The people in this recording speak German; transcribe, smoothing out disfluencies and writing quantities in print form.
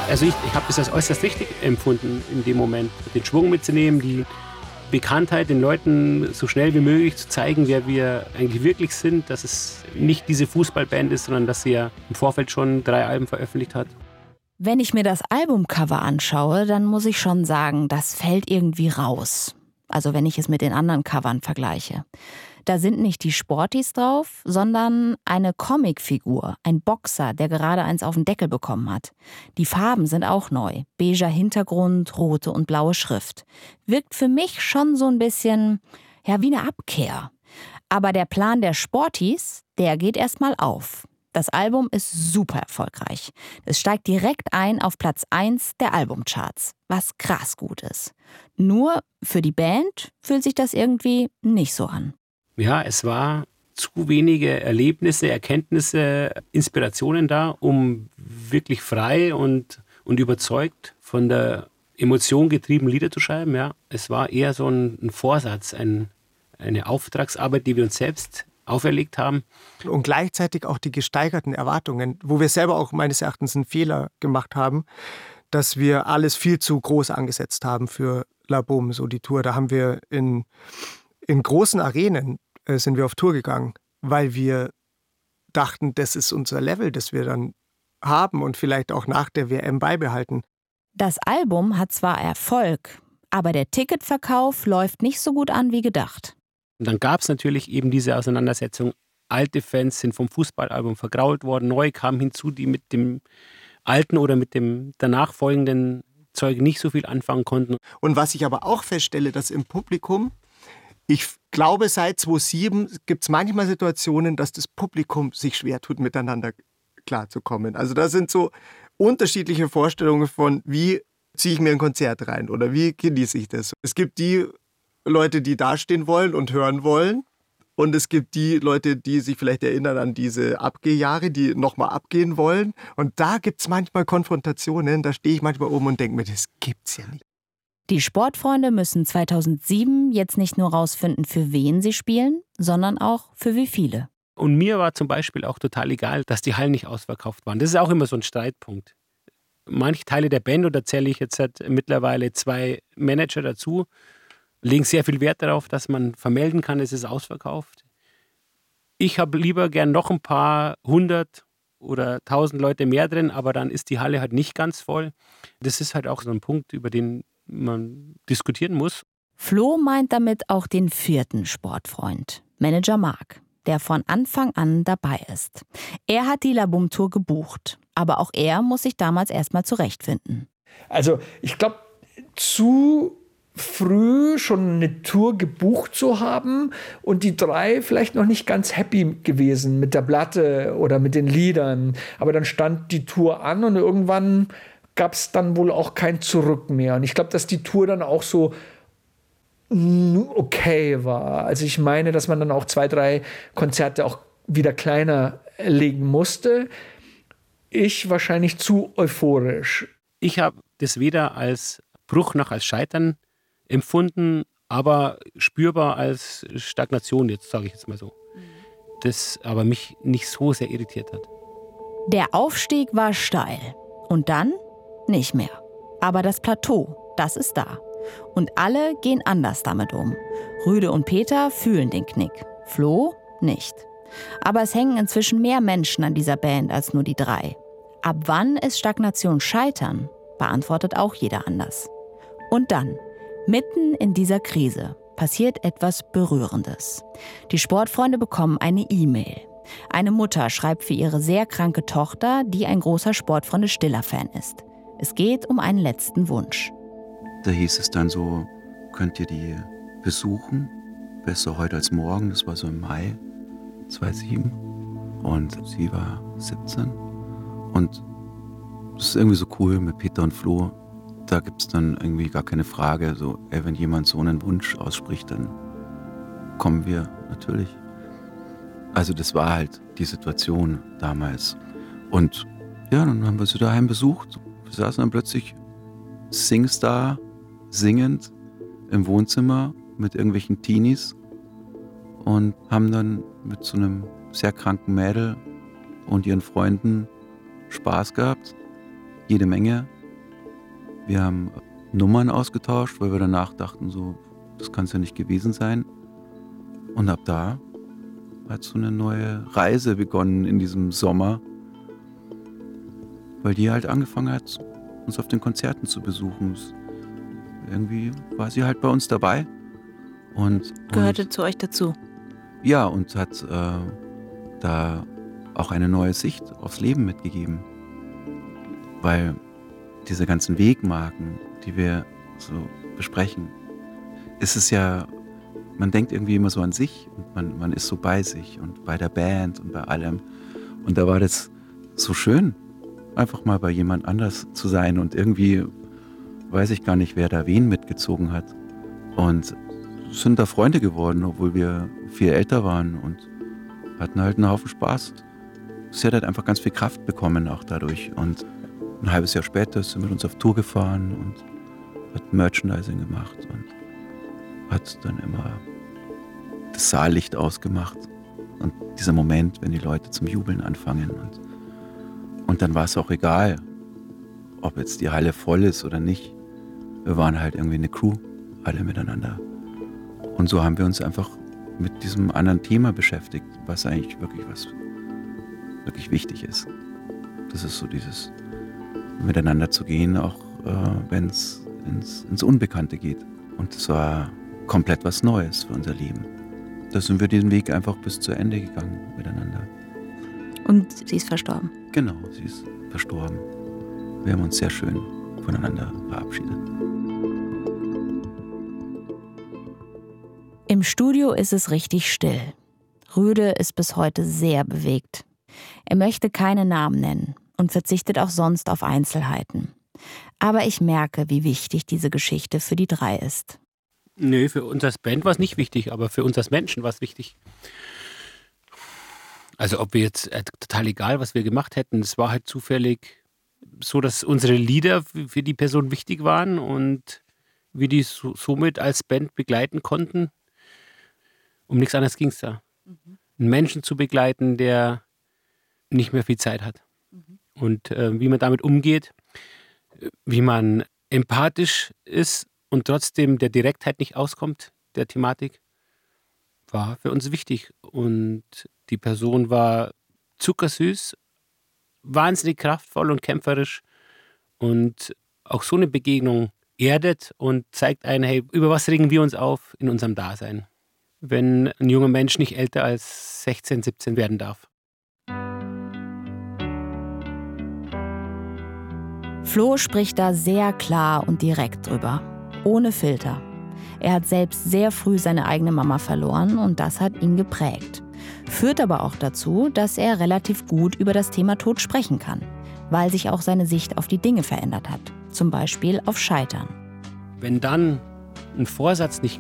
Also ich habe das als äußerst richtig empfunden, in dem Moment den Schwung mitzunehmen, die Bekanntheit den Leuten so schnell wie möglich zu zeigen, wer wir eigentlich wirklich sind, dass es nicht diese Fußballband ist, sondern dass sie ja im Vorfeld schon 3 Alben veröffentlicht hat. Wenn ich mir das Albumcover anschaue, dann muss ich schon sagen, das fällt irgendwie raus. Also wenn ich es mit den anderen Covern vergleiche. Da sind nicht die Sporties drauf, sondern eine Comicfigur, ein Boxer, der gerade eins auf den Deckel bekommen hat. Die Farben sind auch neu. Beiger Hintergrund, rote und blaue Schrift. Wirkt für mich schon so ein bisschen, ja, wie eine Abkehr. Aber der Plan der Sporties, der geht erstmal auf. Das Album ist super erfolgreich. Es steigt direkt ein auf Platz 1 der Albumcharts, was krass gut ist. Nur für die Band fühlt sich das irgendwie nicht so an. Ja, es war zu wenige Erlebnisse, Erkenntnisse, Inspirationen da, um wirklich frei und überzeugt von der Emotion getrieben Lieder zu schreiben. Ja, es war eher so ein Vorsatz, eine Auftragsarbeit, die wir uns selbst auferlegt haben. Und gleichzeitig auch die gesteigerten Erwartungen, wo wir selber auch meines Erachtens einen Fehler gemacht haben, dass wir alles viel zu groß angesetzt haben für L'Album, so die Tour. Da haben wir in großen Arenen sind wir auf Tour gegangen, weil wir dachten, das ist unser Level, das wir dann haben und vielleicht auch nach der WM beibehalten. Das Album hat zwar Erfolg, aber der Ticketverkauf läuft nicht so gut an wie gedacht. Und dann gab es natürlich eben diese Auseinandersetzung. Alte Fans sind vom Fußballalbum vergrault worden, neue kamen hinzu, die mit dem alten oder mit dem danach folgenden Zeug nicht so viel anfangen konnten. Und was ich aber auch feststelle, dass im Publikum, ich glaube, seit 2007 gibt es manchmal Situationen, dass das Publikum sich schwer tut, miteinander klarzukommen. Also da sind so unterschiedliche Vorstellungen von, wie ziehe ich mir ein Konzert rein oder wie genieße ich das. Es gibt die Leute, die dastehen wollen und hören wollen. Und es gibt die Leute, die sich vielleicht erinnern an diese Abgehjahre, die nochmal abgehen wollen. Und da gibt es manchmal Konfrontationen, da stehe ich manchmal oben und denke mir, das gibt's ja nicht. Die Sportfreunde müssen 2007 jetzt nicht nur rausfinden, für wen sie spielen, sondern auch für wie viele. Und mir war zum Beispiel auch total egal, dass die Hallen nicht ausverkauft waren. Das ist auch immer so ein Streitpunkt. Manche Teile der Band, und da zähle ich jetzt mittlerweile 2 Manager dazu, legen sehr viel Wert darauf, dass man vermelden kann, es ist ausverkauft. Ich habe lieber gern noch ein paar 100 oder 1000 Leute mehr drin, aber dann ist die Halle halt nicht ganz voll. Das ist halt auch so ein Punkt, über den man diskutieren muss. Flo meint damit auch den 4. Sportfreund, Manager Marc, der von Anfang an dabei ist. Er hat die L'Album-Tour gebucht, aber auch er muss sich damals erstmal zurechtfinden. Also ich glaube, zu früh schon eine Tour gebucht zu haben und die 3 vielleicht noch nicht ganz happy gewesen mit der Platte oder mit den Liedern. Aber dann stand die Tour an und irgendwann gab es dann wohl auch kein Zurück mehr. Und ich glaube, dass die Tour dann auch so okay war. Also ich meine, dass man dann auch 2, 3 Konzerte auch wieder kleiner legen musste. Ich wahrscheinlich zu euphorisch. Ich habe das weder als Bruch noch als Scheitern empfunden, aber spürbar als Stagnation, jetzt sage ich jetzt mal so. Das aber mich nicht so sehr irritiert hat. Der Aufstieg war steil und dann nicht mehr. Aber das Plateau, das ist da. Und alle gehen anders damit um. Rüde und Peter fühlen den Knick, Flo nicht. Aber es hängen inzwischen mehr Menschen an dieser Band als nur die 3. Ab wann ist Stagnation Scheitern, beantwortet auch jeder anders. Und dann, mitten in dieser Krise, passiert etwas Berührendes. Die Sportfreunde bekommen eine E-Mail. Eine Mutter schreibt für ihre sehr kranke Tochter, die ein großer Sportfreunde-Stiller-Fan ist. Es geht um einen letzten Wunsch. Da hieß es dann so, könnt ihr die besuchen? Besser heute als morgen, das war so im Mai 2007. Und sie war 17. Und das ist irgendwie so cool mit Peter und Flo. Da gibt es dann irgendwie gar keine Frage. So, wenn jemand so einen Wunsch ausspricht, dann kommen wir natürlich. Also das war halt die Situation damals. Und ja, dann haben wir sie daheim besucht. Wir saßen dann plötzlich Singstar singend im Wohnzimmer mit irgendwelchen Teenies und haben dann mit so einem sehr kranken Mädel und ihren Freunden Spaß gehabt. Jede Menge. Wir haben Nummern ausgetauscht, weil wir danach dachten, so, das kann es ja nicht gewesen sein. Und ab da hat so eine neue Reise begonnen in diesem Sommer, weil die halt angefangen hat, uns auf den Konzerten zu besuchen. Irgendwie war sie halt bei uns dabei. Und Gehörte zu euch dazu? Ja, und hat da auch eine neue Sicht aufs Leben mitgegeben. Weil diese ganzen Wegmarken, die wir so besprechen, ist es ja, man denkt irgendwie immer so an sich und man ist so bei sich und bei der Band und bei allem. Und da war das so schön, einfach mal bei jemand anders zu sein und irgendwie weiß ich gar nicht, wer da wen mitgezogen hat. Und sind da Freunde geworden, obwohl wir viel älter waren und hatten halt einen Haufen Spaß. Sie hat halt einfach ganz viel Kraft bekommen auch dadurch. Und ein halbes Jahr später ist sie mit uns auf Tour gefahren und hat Merchandising gemacht und hat dann immer das Saallicht ausgemacht. Und dieser Moment, wenn die Leute zum Jubeln anfangen. Und dann war es auch egal, ob jetzt die Halle voll ist oder nicht. Wir waren halt irgendwie eine Crew, alle miteinander. Und so haben wir uns einfach mit diesem anderen Thema beschäftigt, was eigentlich wirklich wichtig ist. Das ist so dieses miteinander zu gehen, auch wenn es ins Unbekannte geht. Und es war komplett was Neues für unser Leben. Da sind wir diesen Weg einfach bis zu Ende gegangen miteinander. Und sie ist verstorben? Genau, sie ist verstorben. Wir haben uns sehr schön voneinander verabschiedet. Im Studio ist es richtig still. Rüde ist bis heute sehr bewegt. Er möchte keine Namen nennen und verzichtet auch sonst auf Einzelheiten. Aber ich merke, wie wichtig diese Geschichte für die drei ist. Nö, für uns als Band war es nicht wichtig, aber für uns als Menschen war es wichtig. Also ob wir jetzt, total egal, was wir gemacht hätten, es war halt zufällig so, dass unsere Lieder für die Person wichtig waren und wir die somit als Band begleiten konnten. Um nichts anderes ging es da. Einen Menschen zu begleiten, der nicht mehr viel Zeit hat. Und wie man damit umgeht, wie man empathisch ist und trotzdem der Direktheit nicht auskommt, der Thematik, war für uns wichtig. Und die Person war zuckersüß, wahnsinnig kraftvoll und kämpferisch. Und auch so eine Begegnung erdet und zeigt einen, hey, über was regen wir uns auf in unserem Dasein, wenn ein junger Mensch nicht älter als 16, 17 werden darf. Flo spricht da sehr klar und direkt drüber, ohne Filter. Er hat selbst sehr früh seine eigene Mama verloren und das hat ihn geprägt. Führt aber auch dazu, dass er relativ gut über das Thema Tod sprechen kann, weil sich auch seine Sicht auf die Dinge verändert hat, zum Beispiel auf Scheitern. Wenn dann ein Vorsatz nicht